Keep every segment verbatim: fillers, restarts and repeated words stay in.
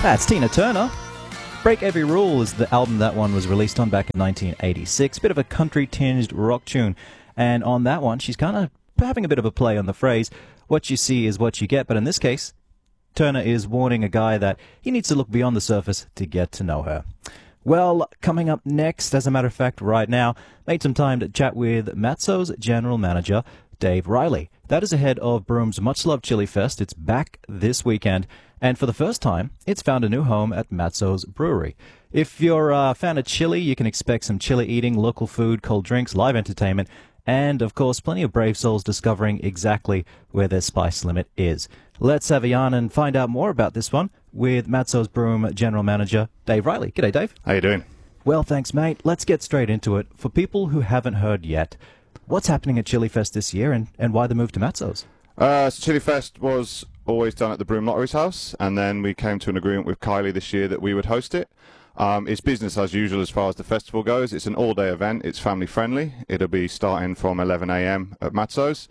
That's Tina Turner. Break Every Rule is the album that one was released on back in nineteen eighty-six. Bit of a country-tinged rock tune. And on that one, she's kind of having a bit of a play on the phrase, what you see is what you get. But in this case, Turner is warning a guy that he needs to look beyond the surface to get to know her. Well, coming up next, as a matter of fact, right now, made some time to chat with Matzo's general manager, Dave Riley. That is ahead of Broom's much-loved Chili Fest. It's back this weekend. And for the first time, it's found a new home at Matzo's Brewery. If you're a fan of chili, you can expect some chili eating, local food, cold drinks, live entertainment, and, of course, plenty of brave souls discovering exactly where their spice limit is. Let's have a yarn and find out more about this one with Matzo's Broom General Manager, Dave Riley. G'day, Dave. How you doing? Well, thanks, mate. Let's get straight into it. For people who haven't heard yet, what's happening at Chili Fest this year, and, and why the move to Matzo's? Uh, so Chili Fest was always done at the Broom Lottery's house, and then we came to an agreement with Kylie this year that we would host it. Um, it's business as usual as far as the festival goes. It's an all-day event. It's family-friendly. It'll be starting from eleven a m at Matzo's.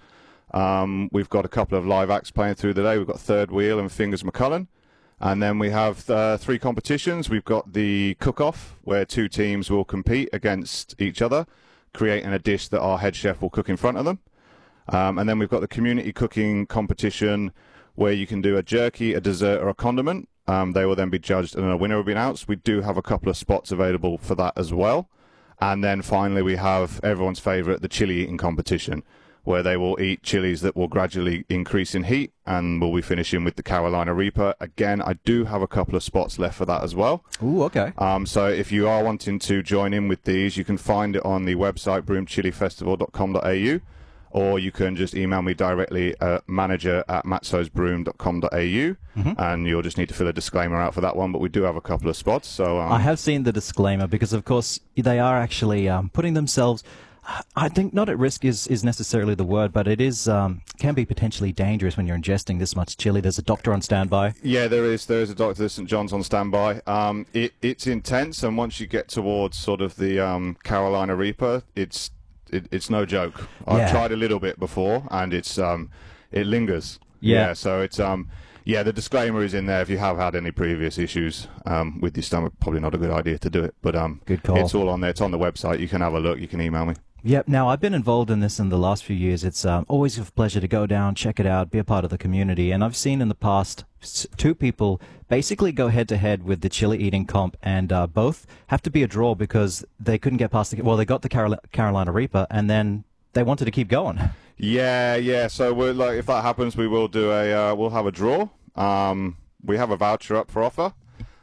Um, we've got a couple of live acts playing through the day. We've got Third Wheel and Fingers McCullen. And then we have uh, three competitions. We've got the cook-off, where two teams will compete against each other, creating a dish that our head chef will cook in front of them. Um, and then we've got the community cooking competition, where you can do a jerky, a dessert, or a condiment. Um, they will then be judged, and a winner will be announced. We do have a couple of spots available for that as well. And then finally, we have everyone's favourite, the chili eating competition, where they will eat chilies that will gradually increase in heat, and we'll be finishing with the Carolina Reaper. Again, I do have a couple of spots left for that as well. Ooh, okay. Um, so if you are wanting to join in with these, you can find it on the website broom chili festival dot com dot a u, or you can just email me directly at manager at matzos broom dot com dot a u, mm-hmm. and you'll just need to fill a disclaimer out for that one, but we do have a couple of spots. So um, I have seen the disclaimer because, of course, they are actually um, putting themselves... I think not at risk is, is necessarily the word, but it is um, can be potentially dangerous when you're ingesting this much chili. There's a doctor on standby. Yeah, there is. There is a doctor at Saint John's on standby. Um, it, it's intense, and once you get towards sort of the um, Carolina Reaper, it's it, it's no joke. I've Yeah. tried a little bit before, and it's um, it lingers. Yeah. yeah so it's um, yeah. The disclaimer is in there. If you have had any previous issues um, with your stomach, probably not a good idea to do it. But um, Good call. It's all on there. It's on the website. You can have a look. You can email me. Yep. Now, I've been involved in this in the last few years. It's um, always a pleasure to go down, check it out, be a part of the community. And I've seen in the past s- two people basically go head-to-head with the chili eating comp, and uh, both have to be a draw because they couldn't get past the... Well, they got the Carol- Carolina Reaper, and then they wanted to keep going. Yeah, yeah. So we're like, if that happens, we will do a uh, we'll have a draw. Um, we have a voucher up for offer.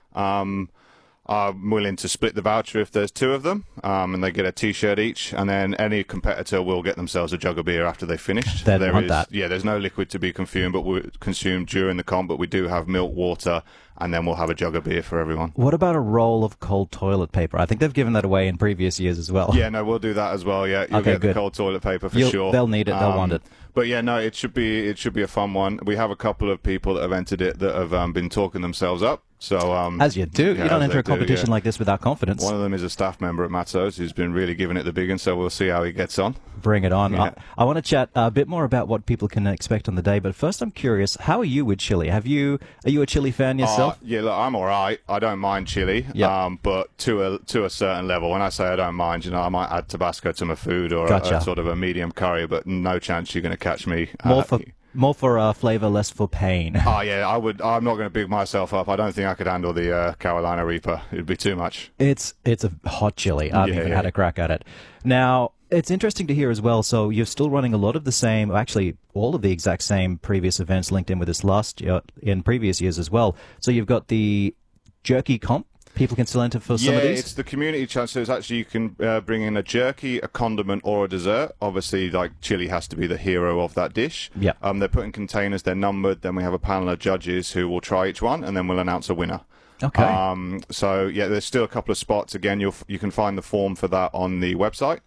Um, I'm willing to split the voucher if there's two of them, um, and they get a T-shirt each, and then any competitor will get themselves a jug of beer after they've finished. They'd There want is, that. Yeah, there's no liquid to be consumed, but we consumed during the comp, but we do have milk, water, and then we'll have a jug of beer for everyone. What about a roll of cold toilet paper? I think they've given that away in previous years as well. Yeah, no, we'll do that as well. Yeah, you'll Okay, get good. the cold toilet paper for You'll- sure. they'll need it, they'll want it. But yeah, no, it should be it should be a fun one. We have a couple of people that have entered it that have um, been talking themselves up. So um, As you do. yeah, you don't as enter they a competition do, yeah. like this without confidence. One of them is a staff member at Matzo's who's been really giving it the big one, so we'll see how he gets on. Bring it on. Yeah. I, I want to chat a bit more about what people can expect on the day, but first I'm curious, how are you with chili? Have you Are you a chili fan yourself? Uh, yeah, look, I'm all right. I don't mind chili, Yeah. um, but to a to a certain level. When I say I don't mind, you know, I might add Tabasco to my food or Gotcha. a, a sort of a medium curry, but no chance you're going to catch me. more uh, for more for uh, flavor, less for pain. Oh yeah, I would. I'm not going to big myself up. I don't think I could handle the uh, Carolina Reaper. It'd be too much. It's it's a hot chili. I haven't Yeah, even yeah. had a crack at it. Now, it's interesting to hear as well. So you're still running a lot of the same, actually all of the exact same previous events linked in with this last year, in previous years as well. So you've got the jerky comp. People can still enter for some Yeah, of these? it's the community challenge. So it's actually you can uh, bring in a jerky, a condiment, or a dessert. Obviously, like chili has to be the hero of that dish. Yeah. Um, they're put in containers. They're numbered. Then we have a panel of judges who will try each one, and then we'll announce a winner. Okay. Um, so yeah, there's still a couple of spots. Again, you'll you can find the form for that on the website.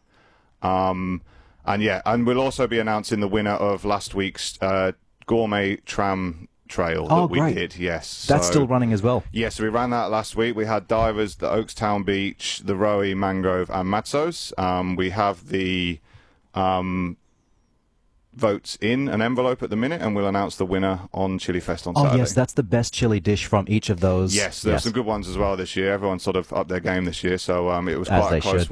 Um, and yeah, and we'll also be announcing the winner of last week's uh, gourmet tram trail Oh, that we great. did. Yes, That's so- still running as well. Yes, we ran that last week. We had Divers, the Oakstown Beach, the Roe, Mangrove, and Matzo's. Um, we have the um, votes in an envelope at the minute, and we'll announce the winner on Chili Fest on Oh, Saturday. yes, that's the best chili dish from each of those. Yes, there's Yes. some good ones as well this year. Everyone sort of upped their game this year, so um, it was As quite they a close should.